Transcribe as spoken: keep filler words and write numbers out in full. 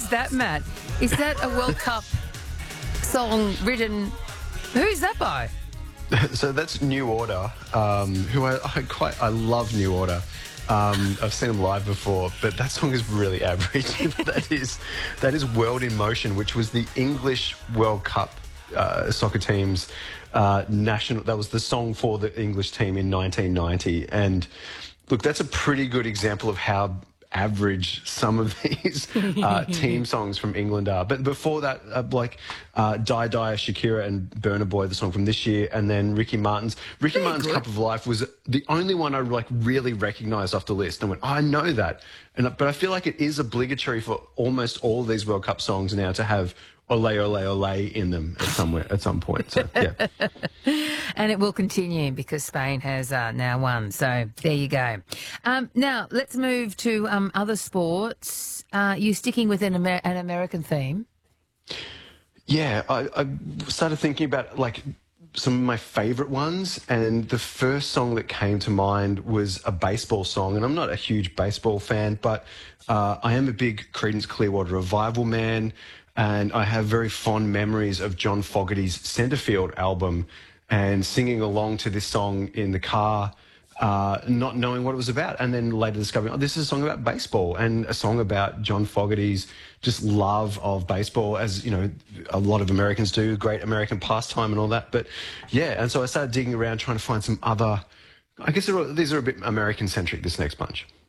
that, Matt? Is that a World Cup song written? Who's that by? So that's New Order, um, who I, I quite I love New Order. Um, I've seen them live before, but that song is really average. that is that is World in Motion, which was the English World Cup uh, soccer team's uh, national. That was the song for the English team in nineteen ninety. And look, that's a pretty good example of how average some of these uh, team songs from England are. But before that, uh, like uh, Die Die, Shakira and Burna Boy, the song from this year, and then Ricky Martin's. Ricky Pretty Martin's good. Cup of Life was the only one I like really recognised off the list. And I went, oh, I know that. And but I feel like it is obligatory for almost all of these World Cup songs now to have Ole Ole Ole in them at somewhere at some point. So yeah. And it will continue because Spain has uh, now won. So there you go. Um, now let's move to um, other sports. Uh, you sticking with an, Amer- an American theme? Yeah, I, I started thinking about like some of my favourite ones, and the first song that came to mind was a baseball song. And I'm not a huge baseball fan, but uh, I am a big Creedence Clearwater Revival man, and I have very fond memories of John Fogerty's Centerfield album and singing along to this song in the car, uh, not knowing what it was about, and then later discovering, oh, this is a song about baseball and a song about John Fogerty's just love of baseball, as, you know, a lot of Americans do, great American pastime and all that. But yeah, and so I started digging around trying to find some other, I guess they're all- these are a bit American-centric, this next bunch.